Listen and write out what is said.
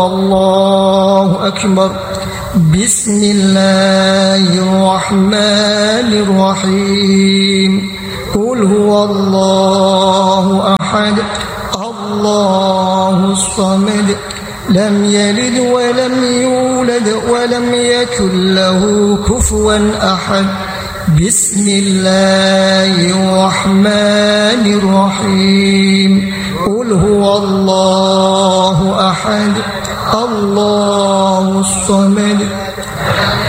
الله أكبر. بسم الله الرحمن الرحيم. قل هو الله أحد الله الصمد لم يلد ولم يولد ولم يكن له كفوا أحد. بسم الله الرحمن الرحيم. قل هو الله أحد الله الصمد